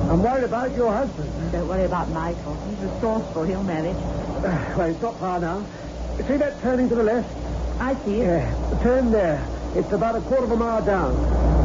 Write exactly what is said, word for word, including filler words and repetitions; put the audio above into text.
I'm worried about your husband. Don't worry about Michael. He's resourceful. He'll manage. Uh, well, it's not far now. See that turning to the left? I see it. Yeah, turn there. It's about a quarter of a mile down.